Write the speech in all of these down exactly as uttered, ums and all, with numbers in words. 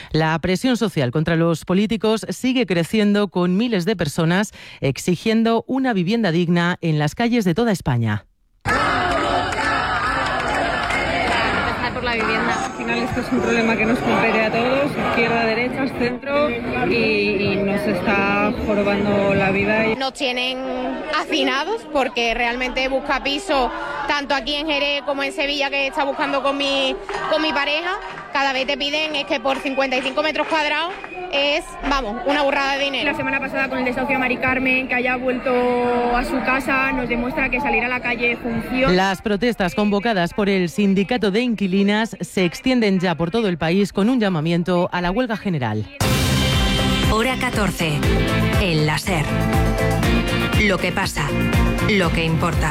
La presión social contra los políticos sigue creciendo, con miles de personas exigiendo una vivienda digna en las calles de toda España. Por la vivienda. Al final esto es un problema que nos compete a todos, izquierda, derecha, centro, y, y nos está jorobando la vida. Nos tienen hacinados porque realmente busca piso tanto aquí en Jerez como en Sevilla, que está buscando con mi, con mi pareja. Cada vez te piden es que por cincuenta y cinco metros cuadrados es, vamos, una burrada de dinero. La semana pasada con el desahucio de Mari Carmen, que haya vuelto a su casa, nos demuestra que salir a la calle funciona. Las protestas convocadas por el sindicato de inquilinas se extienden ya por todo el país, con un llamamiento a la huelga general. Hora catorce. El La SER. Lo que pasa, lo que importa.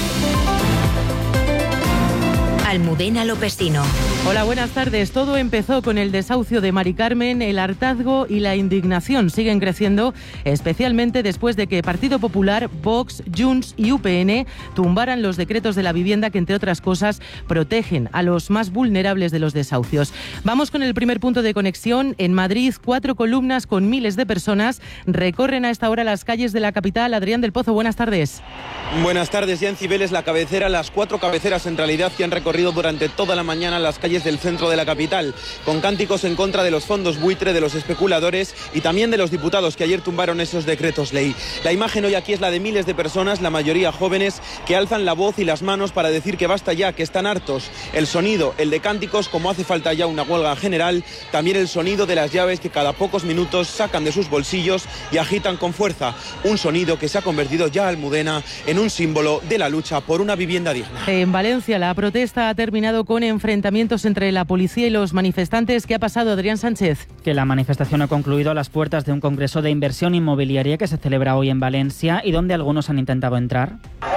Almudena Lopesino. Hola, buenas tardes. Todo empezó con el desahucio de Mari Carmen. El hartazgo y la indignación siguen creciendo, especialmente después de que Partido Popular, Vox, Junts y U P N tumbaran los decretos de la vivienda que, entre otras cosas, protegen a los más vulnerables de los desahucios. Vamos con el primer punto de conexión. En Madrid, cuatro columnas con miles de personas recorren a esta hora las calles de la capital. Adrián del Pozo, buenas tardes. Buenas tardes. Ya en Cibeles, la cabecera, las cuatro cabeceras en realidad que han recorrido durante toda la mañana las calles del centro de la capital, con cánticos en contra de los fondos buitre, de los especuladores y también de los diputados que ayer tumbaron esos decretos ley. La imagen hoy aquí es la de miles de personas, la mayoría jóvenes, que alzan la voz y las manos para decir que basta ya, que están hartos. El sonido, el de cánticos, como hace falta ya una huelga general, también el sonido de las llaves que cada pocos minutos sacan de sus bolsillos y agitan con fuerza. Un sonido que se ha convertido ya, Almudena, en un símbolo de la lucha por una vivienda digna. En Valencia, la protesta ha terminado con enfrentamientos entre la policía y los manifestantes. ¿Qué ha pasado, Adrián Sánchez? Que la manifestación ha concluido a las puertas de un congreso de inversión inmobiliaria que se celebra hoy en Valencia y donde algunos han intentado entrar.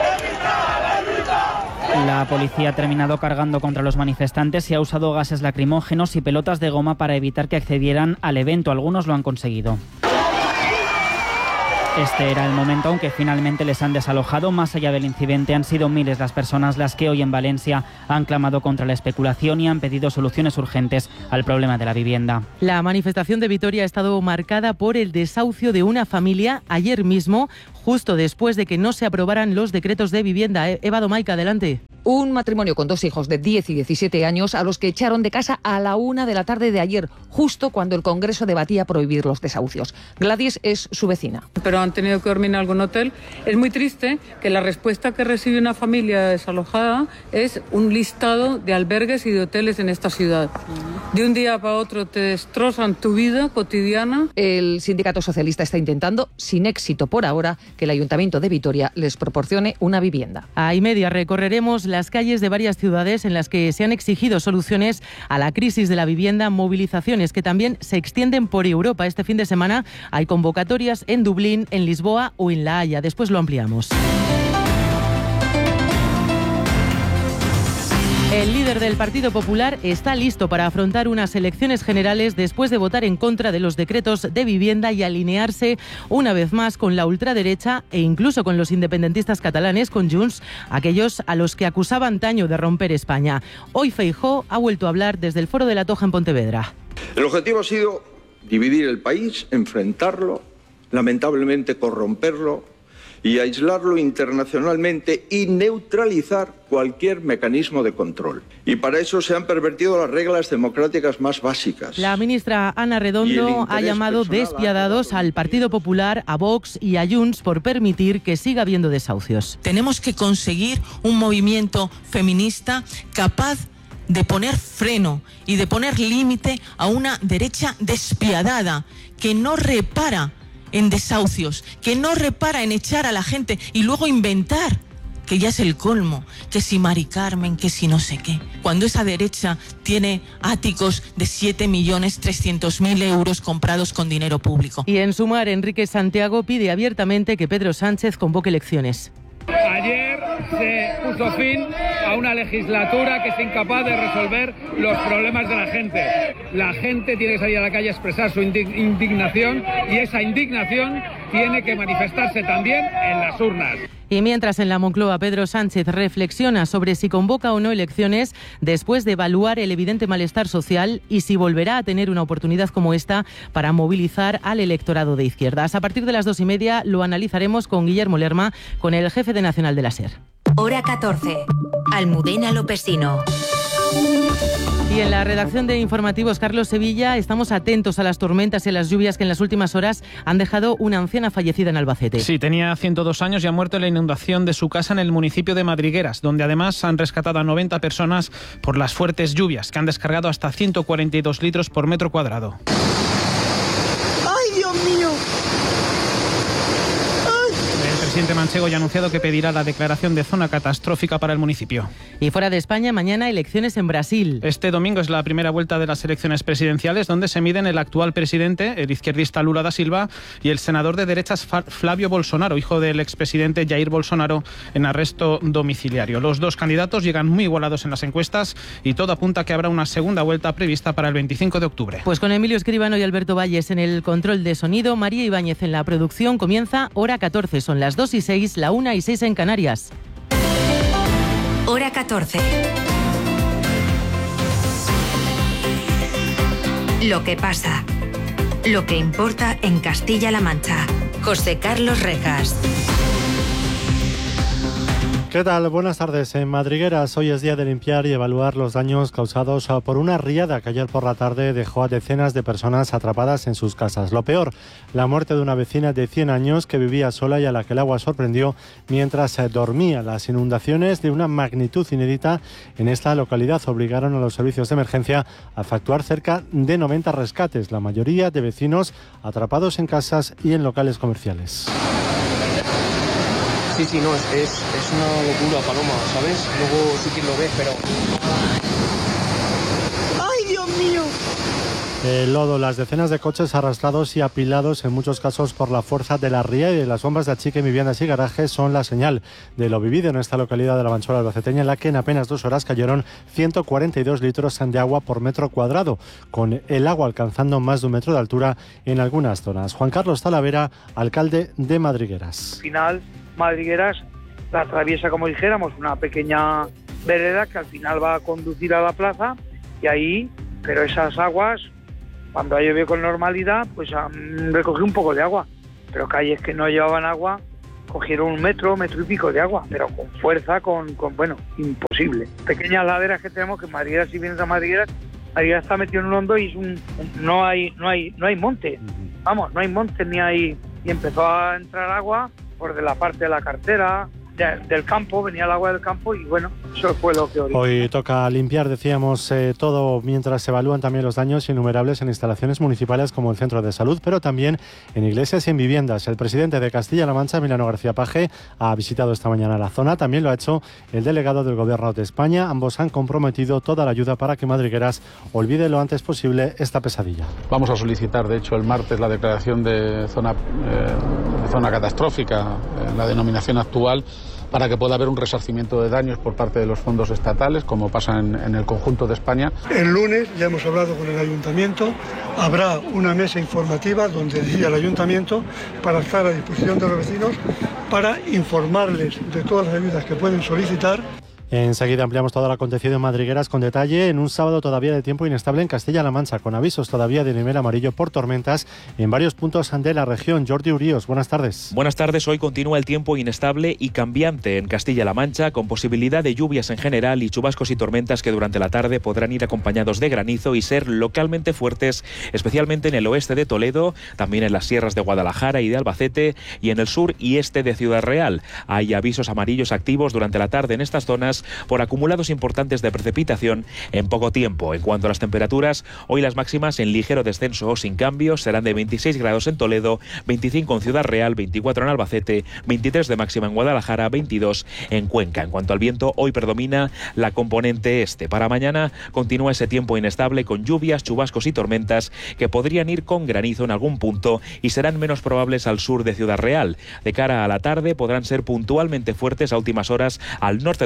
La policía ha terminado cargando contra los manifestantes y ha usado gases lacrimógenos y pelotas de goma para evitar que accedieran al evento. Algunos lo han conseguido. Este era el momento, aunque finalmente les han desalojado. Más allá del incidente, han sido miles las personas las que hoy en Valencia han clamado contra la especulación y han pedido soluciones urgentes al problema de la vivienda. La manifestación de Vitoria ha estado marcada por el desahucio de una familia ayer mismo, justo después de que no se aprobaran los decretos de vivienda. Eva Domaica, adelante. Un matrimonio con dos hijos de diez y diecisiete años a los que echaron de casa a la una de la tarde de ayer, justo cuando el Congreso debatía prohibir los desahucios. Gladys es su vecina. Pero han tenido que dormir en algún hotel. Es muy triste que la respuesta que recibe una familia desalojada es un listado de albergues y de hoteles en esta ciudad. De un día para otro te destrozan tu vida cotidiana. El sindicato socialista está intentando, sin éxito por ahora, que el Ayuntamiento de Vitoria les proporcione una vivienda. A y media recorreremos las calles de varias ciudades en las que se han exigido soluciones a la crisis de la vivienda, movilizaciones que también se extienden por Europa. Este fin de semana hay convocatorias en Dublín, en Lisboa o en La Haya. Después lo ampliamos. El líder del Partido Popular está listo para afrontar unas elecciones generales después de votar en contra de los decretos de vivienda y alinearse una vez más con la ultraderecha e incluso con los independentistas catalanes, con Junts, aquellos a los que acusaba antaño de romper España. Hoy Feijóo ha vuelto a hablar desde el Foro de la Toja en Pontevedra. El objetivo ha sido dividir el país, enfrentarlo, lamentablemente corromperlo y aislarlo internacionalmente y neutralizar cualquier mecanismo de control. Y para eso se han pervertido las reglas democráticas más básicas. La ministra Ana Redondo ha llamado despiadados al Partido Popular, a Vox y a Junts por permitir que siga habiendo desahucios. Tenemos que conseguir un movimiento feminista capaz de poner freno y de poner límite a una derecha despiadada que no repara en desahucios, que no repara en echar a la gente y luego inventar, que ya es el colmo, que si Mari Carmen, que si no sé qué. Cuando esa derecha tiene áticos de siete millones trescientos mil euros comprados con dinero público. Y en Sumar, Enrique Santiago pide abiertamente que Pedro Sánchez convoque elecciones. Ayer se puso fin a una legislatura que es incapaz de resolver los problemas de la gente. La gente tiene que salir a la calle a expresar su indignación y esa indignación tiene que manifestarse también en las urnas. Y mientras en la Moncloa Pedro Sánchez reflexiona sobre si convoca o no elecciones después de evaluar el evidente malestar social y si volverá a tener una oportunidad como esta para movilizar al electorado de izquierdas. A partir de las dos y media lo analizaremos con Guillermo Lerma, con el jefe de Nacional de la SER. Hora catorce. Almudena Lopesino. Y en la redacción de informativos, Carlos Sevilla, estamos atentos a las tormentas y a las lluvias que en las últimas horas han dejado una anciana fallecida en Albacete. Sí, tenía ciento dos años y ha muerto en la inundación de su casa en el municipio de Madrigueras, donde además han rescatado a noventa personas por las fuertes lluvias, que han descargado hasta ciento cuarenta y dos litros por metro cuadrado. ¡Ay, Dios mío! El presidente manchego ya ha anunciado que pedirá la declaración de zona catastrófica para el municipio. Y fuera de España, mañana elecciones en Brasil. Este domingo es la primera vuelta de las elecciones presidenciales, donde se miden el actual presidente, el izquierdista Lula da Silva, y el senador de derechas Flavio Bolsonaro, hijo del expresidente Jair Bolsonaro, en arresto domiciliario. Los dos candidatos llegan muy igualados en las encuestas y todo apunta a que habrá una segunda vuelta prevista para el veinticinco de octubre. Pues con Emilio Escribano y Alberto Valles en el control de sonido, María Ibáñez en la producción, comienza Hora catorce. Son las dos y seis, la una y seis en Canarias. Hora catorce. Lo que pasa. Lo que importa en Castilla-La Mancha. José Carlos Rejas. ¿Qué tal? Buenas tardes. En Madrigueras hoy es día de limpiar y evaluar los daños causados por una riada que ayer por la tarde dejó a decenas de personas atrapadas en sus casas. Lo peor, la muerte de una vecina de cien años que vivía sola y a la que el agua sorprendió mientras dormía. Las inundaciones de una magnitud inédita en esta localidad obligaron a los servicios de emergencia a efectuar cerca de noventa rescates, la mayoría de vecinos atrapados en casas y en locales comerciales. Sí, sí, no, es, es, es una locura, Paloma, ¿sabes? Luego sí que lo ves, pero... ¡Ay, Dios mío! El lodo, las decenas de coches arrastrados y apilados en muchos casos por la fuerza de la ría y de las bombas de achique en viviendas y garajes son la señal de lo vivido en esta localidad de la Manchuela albaceteña, en la que en apenas dos horas cayeron ciento cuarenta y dos litros de agua por metro cuadrado, con el agua alcanzando más de un metro de altura en algunas zonas. Juan Carlos Talavera, alcalde de Madrigueras. Al final, Madrigueras la atraviesa, como dijéramos, una pequeña vereda que al final va a conducir a la plaza y ahí, pero esas aguas, cuando ha llovido con normalidad, pues han recogido un poco de agua, pero calles que no llevaban agua cogieron un metro, metro y pico de agua, pero con fuerza, con, con bueno, imposible. Pequeñas laderas que tenemos, que Madrigueras, si vienes a Madrigueras, Madrigueras está metido en un hondo y es un, un, no hay, no hay, no hay monte, vamos, no hay monte ni hay, y empezó a entrar agua por de la parte de la cartera, de, del campo, venía el agua del campo y bueno, eso fue lo que originó. Hoy toca limpiar, decíamos, eh, todo mientras se evalúan también los daños innumerables en instalaciones municipales como el centro de salud, pero también en iglesias y en viviendas. El presidente de Castilla-La Mancha, Emiliano García Paje, ha visitado esta mañana la zona. También lo ha hecho el delegado del Gobierno de España. Ambos han comprometido toda la ayuda para que Madrigueras olvide lo antes posible esta pesadilla. Vamos a solicitar, de hecho, el martes la declaración de zona, eh, de zona catastrófica, eh, la denominación actual, para que pueda haber un resarcimiento de daños por parte de los fondos estatales, como pasa en, en el conjunto de España. El lunes ya hemos hablado con el Ayuntamiento, habrá una mesa informativa donde decía el Ayuntamiento para estar a disposición de los vecinos para informarles de todas las ayudas que pueden solicitar. Enseguida ampliamos todo lo acontecido en Madrigueras con detalle en un sábado todavía de tiempo inestable en Castilla-La Mancha, con avisos todavía de nivel amarillo por tormentas en varios puntos de la región. Jordi Uríos, buenas tardes. Buenas tardes. Hoy continúa el tiempo inestable y cambiante en Castilla-La Mancha, con posibilidad de lluvias en general y chubascos y tormentas que durante la tarde podrán ir acompañados de granizo y ser localmente fuertes, especialmente en el oeste de Toledo, también en las sierras de Guadalajara y de Albacete y en el sur y este de Ciudad Real. Hay avisos amarillos activos durante la tarde en estas zonas por acumulados importantes de precipitación en poco tiempo. En cuanto a las temperaturas, hoy las máximas en ligero descenso o sin cambios serán de veintiséis grados en Toledo, veinticinco en Ciudad Real, veinticuatro en Albacete, veintitrés de máxima en Guadalajara, veintidós en Cuenca. En cuanto al viento, hoy predomina la componente este. Para mañana continúa ese tiempo inestable con lluvias, chubascos y tormentas que podrían ir con granizo en algún punto y serán menos probables al sur de Ciudad Real. De cara a la tarde podrán ser puntualmente fuertes a últimas horas al norte de la comunidad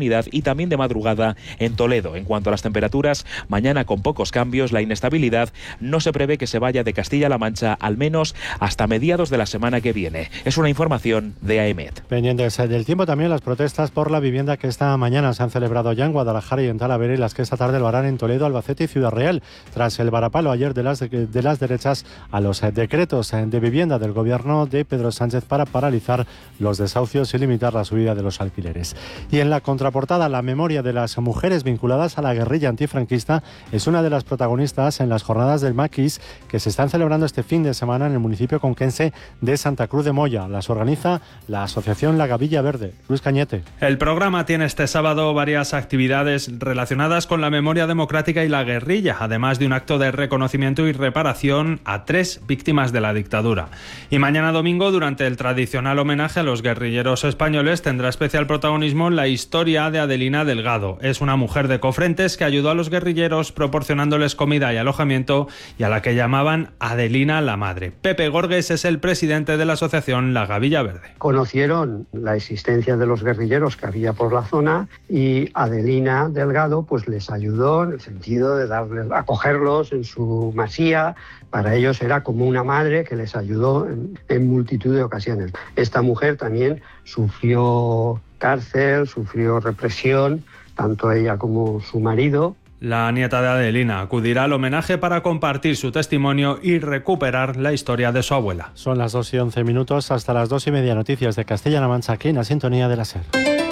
localidad y también de madrugada en Toledo. En cuanto a las temperaturas, mañana con pocos cambios, la inestabilidad no se prevé que se vaya de Castilla-La Mancha al menos hasta mediados de la semana que viene. Es una información de A E M E T. Pendientes del tiempo también las protestas por la vivienda que esta mañana se han celebrado ya en Guadalajara y en Talavera y las que esta tarde lo harán en Toledo, Albacete y Ciudad Real, tras el varapalo ayer de las, de, de las derechas a los decretos de vivienda del gobierno de Pedro Sánchez para paralizar los desahucios y limitar la subida de los alquileres. Y en la contraportada, la memoria de las mujeres vinculadas a la guerrilla antifranquista es una de las protagonistas en las jornadas del Maquis que se están celebrando este fin de semana en el municipio conquense de Santa Cruz de Moya. Las organiza la asociación La Gavilla Verde. Luis Cañete. El programa tiene este sábado varias actividades relacionadas con la memoria democrática y la guerrilla, además de un acto de reconocimiento y reparación a tres víctimas de la dictadura. Y mañana domingo, durante el tradicional homenaje a los guerrilleros españoles, tendrá especial protagonismo la historia de Adelina Delgado. Es una mujer de Cofrentes que ayudó a los guerrilleros proporcionándoles comida y alojamiento y a la que llamaban Adelina la Madre. Pepe Gorges es el presidente de la asociación La Gavilla Verde. Conocieron la existencia de los guerrilleros que había por la zona y Adelina Delgado pues les ayudó en el sentido de darles, acogerlos en su masía. Para ellos era como una madre que les ayudó en, en multitud de ocasiones. Esta mujer también sufrió cárcel, sufrió represión, tanto ella como su marido. La nieta de Adelina acudirá al homenaje para compartir su testimonio y recuperar la historia de su abuela. Son las dos y once minutos, hasta las dos y media noticias de Castilla-La Mancha aquí en la sintonía de la SER.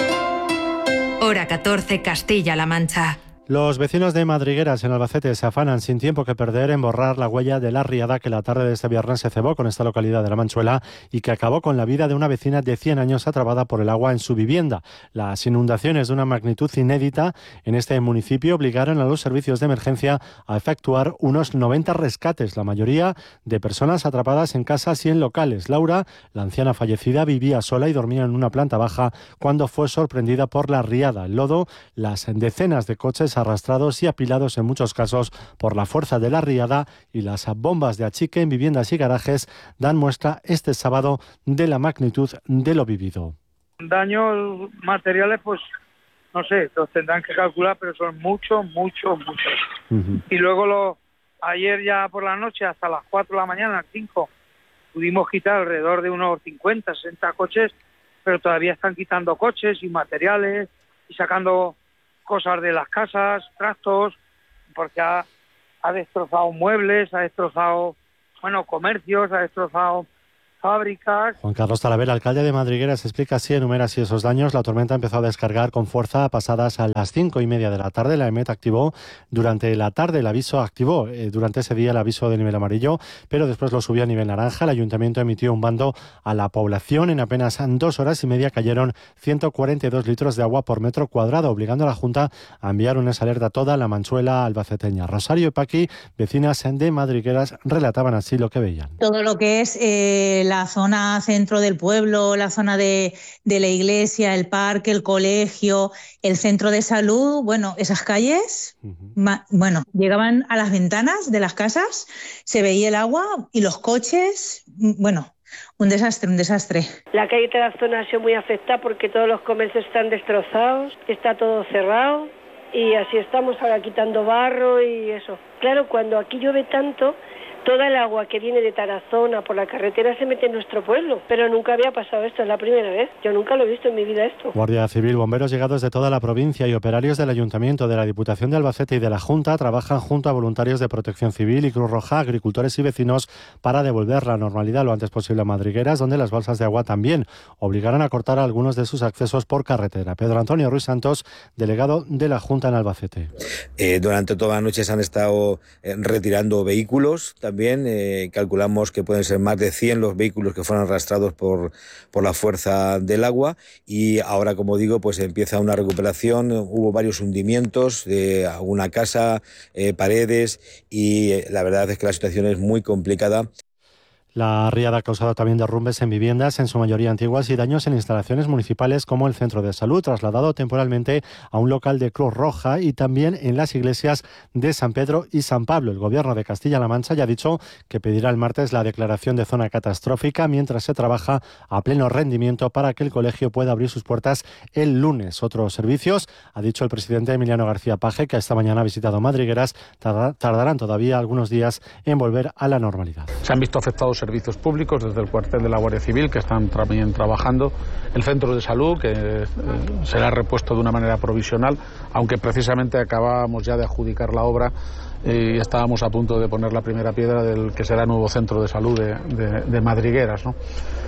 Hora catorce, Castilla-La Mancha. Los vecinos de Madrigueras, en Albacete, se afanan sin tiempo que perder en borrar la huella de la riada que la tarde de este viernes se cebó con esta localidad de La Manchuela y que acabó con la vida de una vecina de cien años atrapada por el agua en su vivienda. Las inundaciones de una magnitud inédita en este municipio obligaron a los servicios de emergencia a efectuar unos noventa rescates, la mayoría de personas atrapadas en casas y en locales. Laura, la anciana fallecida, vivía sola y dormía en una planta baja cuando fue sorprendida por la riada. El lodo, las decenas de coches arrastrados y apilados en muchos casos por la fuerza de la riada y las bombas de achique en viviendas y garajes dan muestra este sábado de la magnitud de lo vivido. Daños materiales, pues no sé, los tendrán que calcular, pero son muchos, muchos, muchos. Uh-huh. Y luego lo, ayer ya por la noche hasta las cuatro de la mañana, a las cinco, pudimos quitar alrededor de unos cincuenta, sesenta coches, pero todavía están quitando coches y materiales y sacando cosas de las casas, trastos, porque ha, ha destrozado muebles, ha destrozado, bueno, comercios, ha destrozado fábricas. Juan Carlos Talavera, alcalde de Madrigueras, explica así, enumera así esos daños. La tormenta empezó a descargar con fuerza pasadas a las cinco y media de la tarde. La E M E T activó durante la tarde el aviso, activó eh, durante ese día el aviso de nivel amarillo, pero después lo subió a nivel naranja. El ayuntamiento emitió un bando a la población. En apenas dos horas y media cayeron ciento cuarenta y dos litros de agua por metro cuadrado, obligando a la Junta a enviar una alerta a toda la Manchuela albaceteña. Rosario y Paqui, vecinas de Madrigueras, relataban así lo que veían. Todo lo que es eh, la zona centro del pueblo, la zona de, de la iglesia, el parque, el colegio, el centro de salud, bueno, esas calles, uh-huh. ma, bueno, llegaban a las ventanas de las casas, se veía el agua y los coches, bueno, un desastre, un desastre. La calle de la zona ha sido muy afectada porque todos los comercios están destrozados, está todo cerrado y así estamos ahora quitando barro y eso. Claro, cuando aquí llueve tanto, toda el agua que viene de Tarazona por la carretera se mete en nuestro pueblo, pero nunca había pasado esto, es la primera vez. Yo nunca lo he visto en mi vida esto. Guardia Civil, bomberos llegados de toda la provincia y operarios del Ayuntamiento, de la Diputación de Albacete y de la Junta trabajan junto a voluntarios de Protección Civil y Cruz Roja, agricultores y vecinos para devolver la normalidad lo antes posible a Madrigueras, donde las balsas de agua también obligaron a cortar algunos de sus accesos por carretera. Pedro Antonio Ruiz Santos, delegado de la Junta en Albacete. Eh, durante toda la noche se han estado eh, retirando vehículos. También eh, calculamos que pueden ser más de cien los vehículos que fueron arrastrados por, por la fuerza del agua y ahora, como digo, pues empieza una recuperación. Hubo varios hundimientos de alguna casa, eh, paredes y eh, la verdad es que la situación es muy complicada. La riada ha causado también derrumbes en viviendas, en su mayoría antiguas, y daños en instalaciones municipales como el centro de salud, trasladado temporalmente a un local de Cruz Roja, y también en las iglesias de San Pedro y San Pablo. El Gobierno de Castilla-La Mancha ya ha dicho que pedirá el martes la declaración de zona catastrófica mientras se trabaja a pleno rendimiento para que el colegio pueda abrir sus puertas el lunes. Otros servicios, ha dicho el presidente Emiliano García Paje, que esta mañana ha visitado Madrigueras, tardarán todavía algunos días en volver a la normalidad. Se han visto afectados servicios públicos, desde el cuartel de la Guardia Civil, que están también trabajando, el centro de salud, que eh, será repuesto de una manera provisional, aunque precisamente acabábamos ya de adjudicar la obra y estábamos a punto de poner la primera piedra del que será el nuevo centro de salud de, de, de Madrigueras, ¿no?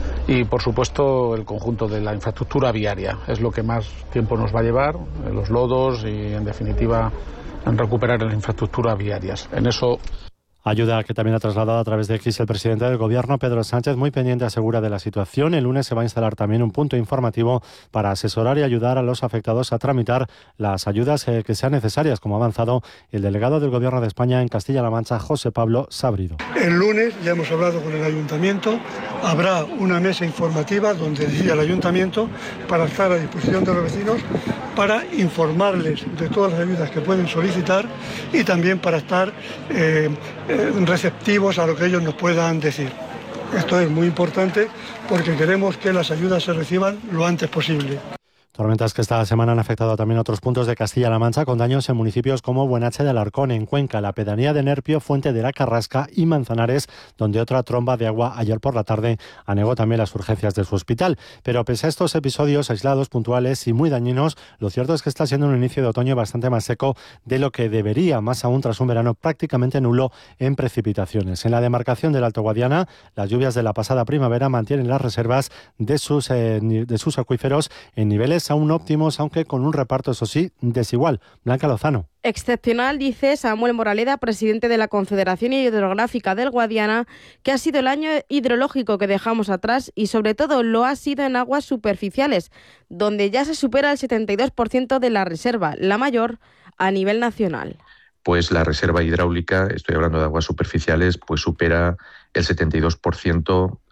Y por supuesto el conjunto de la infraestructura viaria es lo que más tiempo nos va a llevar, los lodos y en definitiva en recuperar las infraestructuras viarias. En eso Ayuda que también ha trasladado a través de X el presidente del Gobierno, Pedro Sánchez, muy pendiente, asegura, de la situación. El lunes se va a instalar también un punto informativo para asesorar y ayudar a los afectados a tramitar las ayudas eh, que sean necesarias, como ha avanzado el delegado del Gobierno de España en Castilla-La Mancha, José Pablo Sabrido. El lunes, ya hemos hablado con el Ayuntamiento, habrá una mesa informativa donde decía el Ayuntamiento para estar a disposición de los vecinos, para informarles de todas las ayudas que pueden solicitar y también para estar eh, receptivos a lo que ellos nos puedan decir. Esto es muy importante porque queremos que las ayudas se reciban lo antes posible. Tormentas que esta semana han afectado también a otros puntos de Castilla-La Mancha, con daños en municipios como Buenache de Alarcón, en Cuenca, la pedanía de Nerpio, Fuente de la Carrasca y Manzanares, donde otra tromba de agua ayer por la tarde anegó también las urgencias de su hospital. Pero pese a estos episodios aislados, puntuales y muy dañinos, lo cierto es que está siendo un inicio de otoño bastante más seco de lo que debería, más aún tras un verano prácticamente nulo en precipitaciones. En la demarcación del Alto Guadiana, las lluvias de la pasada primavera mantienen las reservas de sus, eh, de sus acuíferos en niveles aún óptimos, aunque con un reparto, eso sí, desigual. Blanca Lozano. Excepcional, dice Samuel Moraleda, presidente de la Confederación Hidrográfica del Guadiana, que ha sido el año hidrológico que dejamos atrás y sobre todo lo ha sido en aguas superficiales, donde ya se supera el setenta y dos por ciento de la reserva, la mayor a nivel nacional. Pues la reserva hidráulica, estoy hablando de aguas superficiales, pues supera el setenta y dos por ciento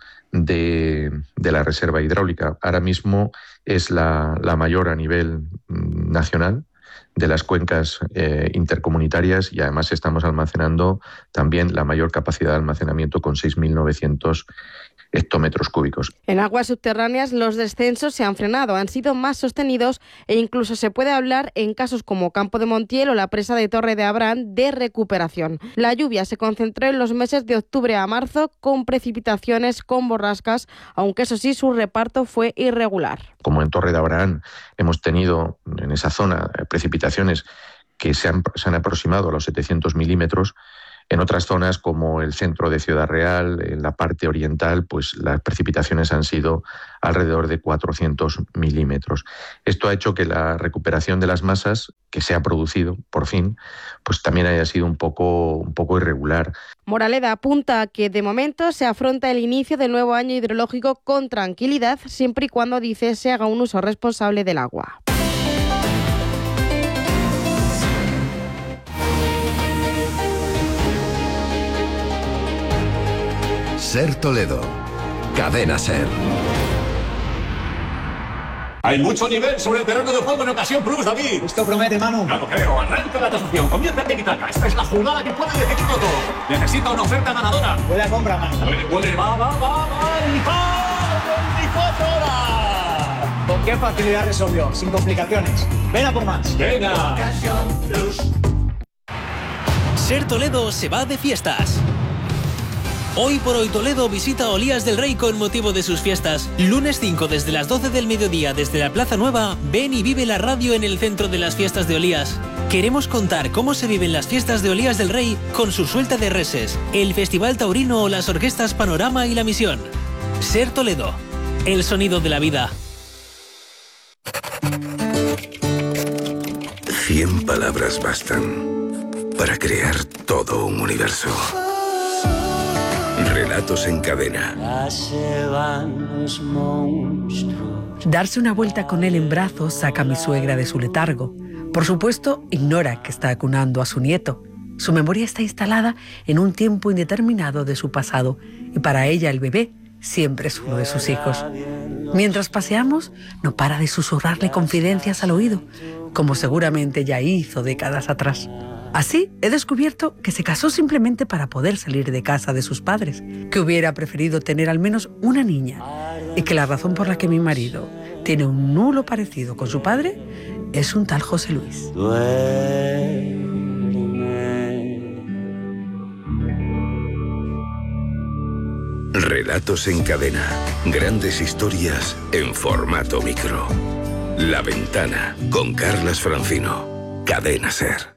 de, de la reserva hidráulica. Ahora mismo es la, la mayor a nivel nacional de las cuencas eh, intercomunitarias, y además estamos almacenando también la mayor capacidad de almacenamiento con seis mil novecientos hectómetros cúbicos. En aguas subterráneas los descensos se han frenado, han sido más sostenidos e incluso se puede hablar, en casos como Campo de Montiel o la presa de Torre de Abrán, de recuperación. La lluvia se concentró en los meses de octubre a marzo, con precipitaciones, con borrascas, aunque eso sí, su reparto fue irregular. Como en Torre de Abrán hemos tenido en esa zona precipitaciones que se han, se han aproximado a los setecientos milímetros, en otras zonas, como el centro de Ciudad Real, en la parte oriental, pues las precipitaciones han sido alrededor de cuatrocientos milímetros. Esto ha hecho que la recuperación de las masas que se ha producido, por fin, pues también haya sido un poco, un poco irregular. Moraleda apunta a que de momento se afronta el inicio del nuevo año hidrológico con tranquilidad, siempre y cuando, dice, se haga un uso responsable del agua. Ser Toledo, Cadena Ser. Hay mucho nivel sobre el terreno de juego en ocasión plus, David. Esto promete, Manu. No lo creo. Arranca la tasación. Comienza en Tiki-Taka. Esta es la jugada que puede decidirlo todo. Necesita una oferta ganadora. Buena compra, Manu. Puede, puede. Va, va, va, va. Y va. veinticuatro horas. ¿Con qué facilidad resolvió? Sin complicaciones. Ven a por más. Venga. Ser Toledo se va de fiestas. Hoy por hoy Toledo visita Olías del Rey con motivo de sus fiestas. Lunes cinco desde las doce del mediodía desde la Plaza Nueva, ven y vive la radio en el centro de las fiestas de Olías. Queremos contar cómo se viven las fiestas de Olías del Rey con su suelta de reses, el Festival Taurino o las orquestas Panorama y La Misión. Ser Toledo, el sonido de la vida. Cien palabras bastan para crear todo un universo. Relatos en cadena. Ya se van los monstruos. Darse una vuelta con él en brazos saca a mi suegra de su letargo. Por supuesto, ignora que está acunando a su nieto. Su memoria está instalada en un tiempo indeterminado de su pasado y para ella el bebé siempre es uno de sus hijos. Mientras paseamos, no para de susurrarle confidencias al oído, como seguramente ya hizo décadas atrás. Así, he descubierto que se casó simplemente para poder salir de casa de sus padres, que hubiera preferido tener al menos una niña y que la razón por la que mi marido tiene un nulo parecido con su padre es un tal José Luis. Relatos en cadena. Grandes historias en formato micro. La Ventana, con Carlas Francino. Cadena SER.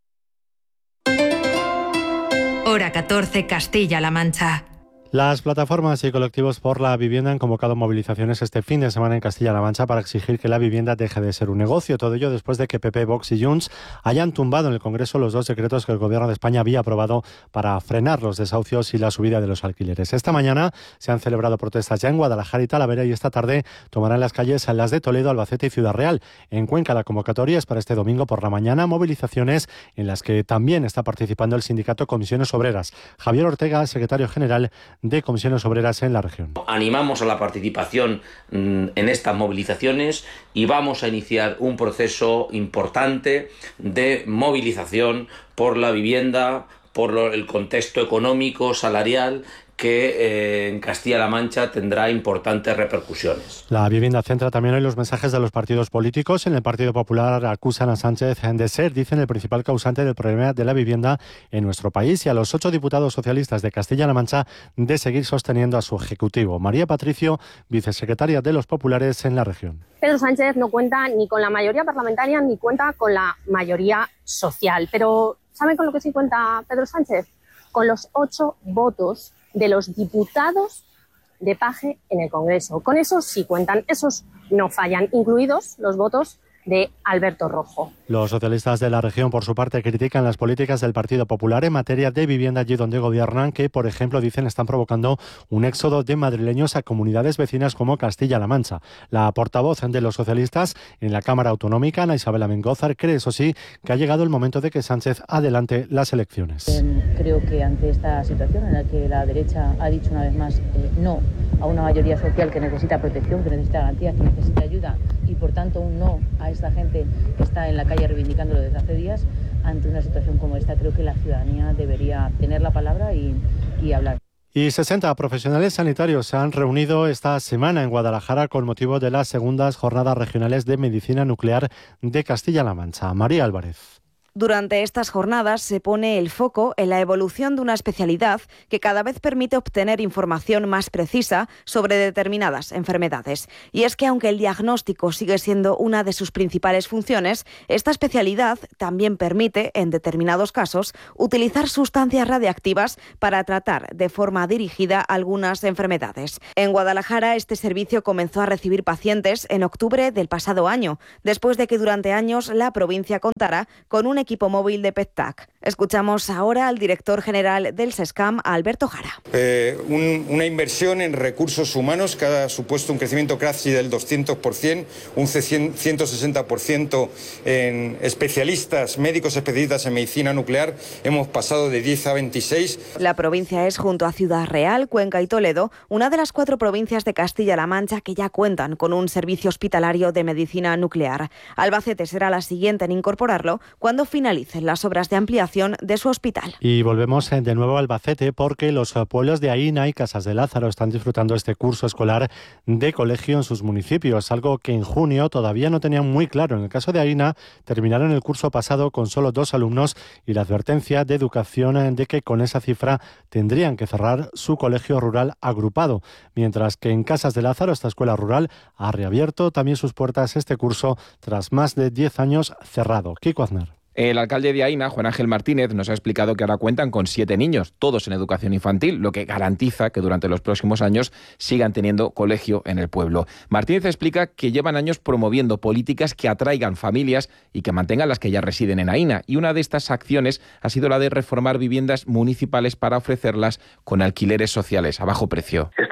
Hora catorce, Castilla-La Mancha. Las plataformas y colectivos por la vivienda han convocado movilizaciones este fin de semana en Castilla-La Mancha para exigir que la vivienda deje de ser un negocio. Todo ello después de que P P, Vox y Junts hayan tumbado en el Congreso los dos decretos que el Gobierno de España había aprobado para frenar los desahucios y la subida de los alquileres. Esta mañana se han celebrado protestas ya en Guadalajara y Talavera y esta tarde tomarán las calles las de Toledo, Albacete y Ciudad Real. En Cuenca la convocatoria es para este domingo por la mañana, movilizaciones en las que también está participando el sindicato Comisiones Obreras. Javier Ortega, secretario general de Comisiones Obreras en la región. Animamos a la participación en estas movilizaciones y vamos a iniciar un proceso importante de movilización por la vivienda, por el contexto económico, salarial, que eh, en Castilla-La Mancha tendrá importantes repercusiones. La vivienda centra también hoy los mensajes de los partidos políticos. En el Partido Popular acusan a Sánchez de ser, dicen, el principal causante del problema de la vivienda en nuestro país y a los ocho diputados socialistas de Castilla-La Mancha de seguir sosteniendo a su ejecutivo. María Patricio, vicesecretaria de los populares en la región. Pedro Sánchez no cuenta ni con la mayoría parlamentaria ni cuenta con la mayoría social. Pero ¿saben con lo que sí cuenta Pedro Sánchez? Con los ocho votos de los diputados de Paje en el Congreso. Con esos sí cuentan, esos no fallan, incluidos los votos de Alberto Rojo. Los socialistas de la región, por su parte, critican las políticas del Partido Popular en materia de vivienda allí donde gobiernan, que, por ejemplo, dicen están provocando un éxodo de madrileños a comunidades vecinas como Castilla-La Mancha. La portavoz de los socialistas en la Cámara Autonómica, Ana Isabela Mengózar, cree, eso sí, que ha llegado el momento de que Sánchez adelante las elecciones. Eh, creo que ante esta situación en la que la derecha ha dicho una vez más eh, no a una mayoría social que necesita protección, que necesita garantías, que necesita ayuda y, por tanto, un no a esta gente que está en la calle reivindicándolo desde hace días, ante una situación como esta creo que la ciudadanía debería tener la palabra y, y hablar. Y sesenta profesionales sanitarios se han reunido esta semana en Guadalajara con motivo de las segundas jornadas regionales de medicina nuclear de Castilla-La Mancha. María Álvarez. Durante estas jornadas se pone el foco en la evolución de una especialidad que cada vez permite obtener información más precisa sobre determinadas enfermedades. Y es que aunque el diagnóstico sigue siendo una de sus principales funciones, esta especialidad también permite, en determinados casos, utilizar sustancias radiactivas para tratar de forma dirigida algunas enfermedades. En Guadalajara, este servicio comenzó a recibir pacientes en octubre del pasado año, después de que durante años la provincia contara con un equipo móvil de P E T-T A C. Escuchamos ahora al director general del SESCAM, Alberto Jara. Eh, un, una inversión en recursos humanos que ha supuesto un crecimiento casi del doscientos por ciento, un ciento sesenta por ciento en especialistas, médicos especialistas en medicina nuclear. Hemos pasado de diez a veintiséis. La provincia es, junto a Ciudad Real, Cuenca y Toledo, una de las cuatro provincias de Castilla-La Mancha que ya cuentan con un servicio hospitalario de medicina nuclear. Albacete será la siguiente en incorporarlo cuando finalicen las obras de ampliación de su hospital. Y volvemos de nuevo a Albacete porque los pueblos de Aína y Casas de Lázaro están disfrutando este curso escolar de colegio en sus municipios, algo que en junio todavía no tenían muy claro. En el caso de Aína, terminaron el curso pasado con solo dos alumnos y la advertencia de Educación de que con esa cifra tendrían que cerrar su colegio rural agrupado, mientras que en Casas de Lázaro, esta escuela rural, ha reabierto también sus puertas este curso tras más de diez años cerrado. Kiko Aznar. El alcalde de Aína, Juan Ángel Martínez, nos ha explicado que ahora cuentan con siete niños, todos en educación infantil, lo que garantiza que durante los próximos años sigan teniendo colegio en el pueblo. Martínez explica que llevan años promoviendo políticas que atraigan familias y que mantengan las que ya residen en Aína. Y una de estas acciones ha sido la de reformar viviendas municipales para ofrecerlas con alquileres sociales a bajo precio. Se está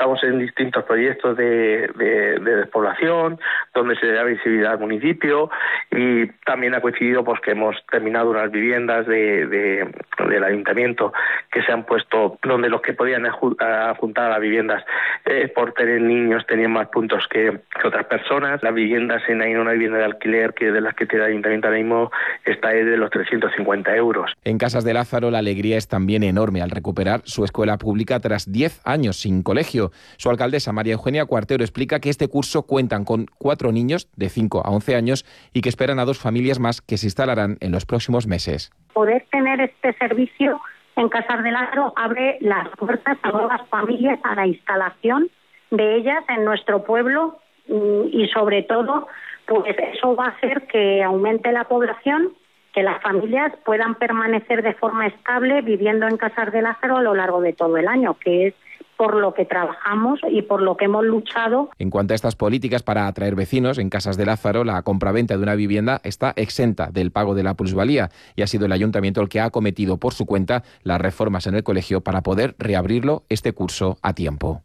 estamos en distintos proyectos de, de, de despoblación, donde se da visibilidad al municipio, y también ha coincidido pues que hemos terminado unas viviendas de, de, del ayuntamiento que se han puesto donde los que podían juntar a las viviendas eh, por tener niños tenían más puntos que, que otras personas. Las viviendas en hay una vivienda de alquiler que de las que tiene el ayuntamiento ahora mismo está de los trescientos cincuenta euros. En Casas de Lázaro la alegría es también enorme al recuperar su escuela pública tras diez años sin colegio. Su alcaldesa María Eugenia Cuartero explica que este curso cuentan con cuatro niños de cinco a once años y que esperan a dos familias más que se instalarán en los próximos meses. Poder tener este servicio en Casas de Lázaro abre las puertas a nuevas familias, a la instalación de ellas en nuestro pueblo, y sobre todo pues eso va a hacer que aumente la población, que las familias puedan permanecer de forma estable viviendo en Casas de Lázaro a lo largo de todo el año, que es por lo que trabajamos y por lo que hemos luchado. En cuanto a estas políticas para atraer vecinos, en Casas de Lázaro la compraventa de una vivienda está exenta del pago de la plusvalía y ha sido el ayuntamiento el que ha acometido por su cuenta las reformas en el colegio para poder reabrirlo este curso a tiempo.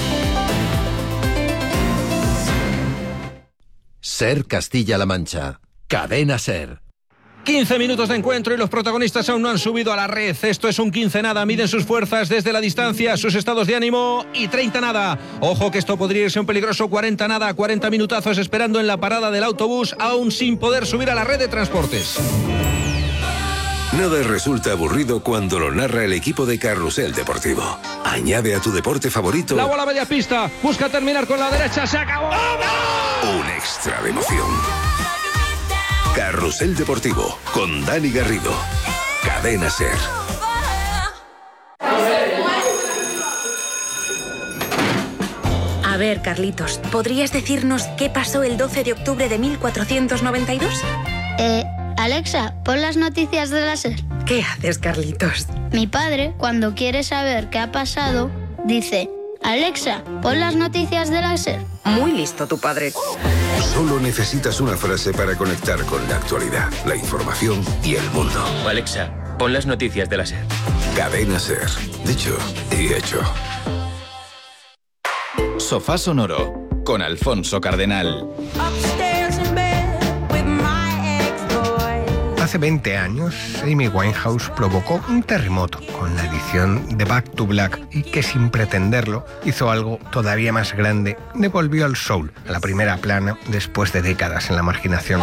SER Castilla-La Mancha. Cadena SER. quince minutos de encuentro y los protagonistas aún no han subido a la red. Esto es un quince nada. Miden sus fuerzas desde la distancia, sus estados de ánimo, y treinta nada. Ojo que esto podría irse un peligroso cuarenta nada. cuarenta minutazos esperando en la parada del autobús, aún sin poder subir a la red de transportes. Nada resulta aburrido cuando lo narra el equipo de Carrusel Deportivo. Añade a tu deporte favorito la bola media pista, busca terminar con la derecha, se acabó. un extra de emoción. Carrusel Deportivo con Dani Garrido. Cadena SER. A ver, Carlitos, ¿podrías decirnos qué pasó el doce de octubre de mil cuatrocientos noventa y dos? Eh, Alexa, pon las noticias de la SER. ¿Qué haces, Carlitos? Mi padre, cuando quiere saber qué ha pasado, dice: Alexa, pon las noticias de la SER. Muy listo tu padre. Solo necesitas una frase para conectar con la actualidad, la información y el mundo. Alexa, pon las noticias de la SER. Cadena SER. Dicho y hecho. Sofá Sonoro con Alfonso Cardenal. Hace veinte años, Amy Winehouse provocó un terremoto con la edición de Back to Black y que, sin pretenderlo, hizo algo todavía más grande: devolvió al soul a la primera plana después de décadas en la marginación.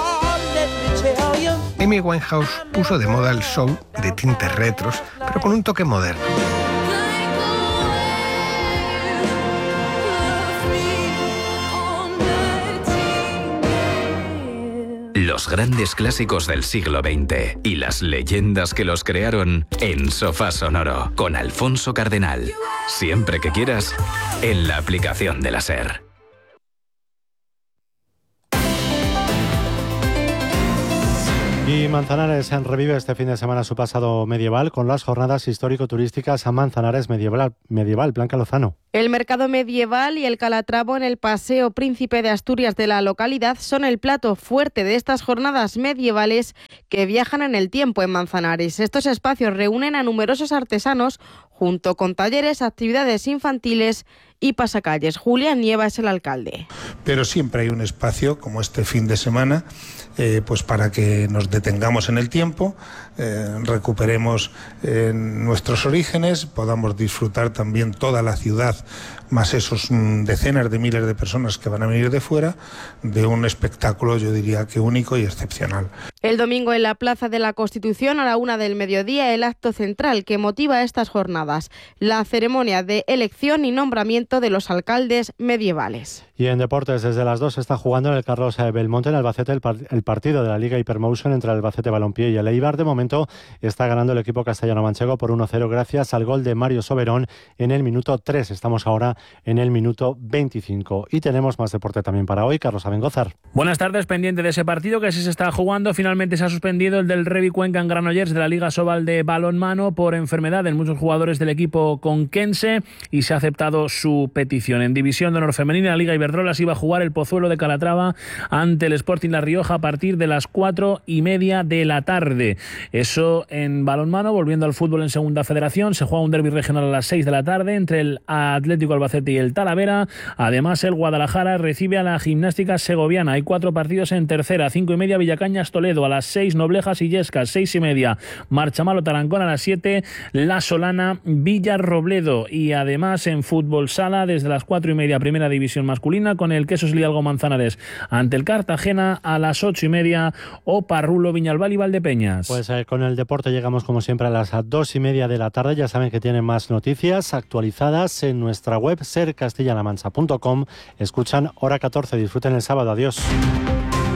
Amy Winehouse puso de moda el soul de tintes retros, pero con un toque moderno. Los grandes clásicos del siglo veinte y las leyendas que los crearon en Sofá Sonoro con Alfonso Cardenal. Siempre que quieras, en la aplicación de la SER. Y Manzanares revive este fin de semana su pasado medieval con las jornadas histórico-turísticas a Manzanares Medieval. Medieval, Blanca Lozano. El mercado medieval y el Calatravo en el Paseo Príncipe de Asturias de la localidad son el plato fuerte de estas jornadas medievales que viajan en el tiempo en Manzanares. Estos espacios reúnen a numerosos artesanos junto con talleres, actividades infantiles y pasacalles. Julián Nieva es el alcalde. Pero siempre hay un espacio, como este fin de semana, eh, pues para que nos detengamos en el tiempo, eh, recuperemos eh, nuestros orígenes, podamos disfrutar también toda la ciudad, más esos mm, decenas de miles de personas que van a venir de fuera, de un espectáculo, yo diría que único y excepcional. El domingo en la Plaza de la Constitución a la una del mediodía, el acto central que motiva estas jornadas, la ceremonia de elección y nombramiento de los alcaldes medievales. Y en deportes, desde las dos está jugando en el Carlos Belmonte en Albacete el, par el partido de la Liga Hypermotion entre el Albacete Balompié y el Eibar. De momento está ganando el equipo castellano-manchego por uno cero gracias al gol de Mario Soberón en el minuto tres. Estamos ahora en el minuto veinticinco. Y tenemos más deporte también para hoy. Carlos Abengózar. Buenas tardes, pendiente de ese partido que sí se está jugando. Finalmente se ha suspendido el del Revi Cuenca en Granollers de la Liga Sobal de balonmano por enfermedad en muchos jugadores del equipo conquense y se ha aceptado su su petición. En División de Honor Femenina, la Liga Iberdrola se iba a jugar el Pozuelo de Calatrava ante el Sporting La Rioja a partir de las cuatro y media de la tarde. Eso en balonmano. Volviendo al fútbol en Segunda Federación, se juega un derbi regional a las seis de la tarde entre el Atlético Albacete y el Talavera. Además, el Guadalajara recibe a la Gimnástica Segoviana. Hay cuatro partidos en tercera. Cinco y media Villacañas Toledo, a las seis Noblejas y Illescas, seis y media Marchamalo Tarancón, a las siete La Solana Villarrobledo. Y además en fútbol sala desde las cuatro y media Primera División masculina con el Quesos Lialgo Manzanares ante el Cartagena, a las ocho y media Oparrulo Viñalbal y Valdepeñas. Pues eh, con el deporte llegamos como siempre a las dos y media de la tarde. Ya saben que tienen más noticias actualizadas en nuestra web ser castilla la mancha punto com. Escuchan Hora catorce. Disfruten el sábado. Adiós.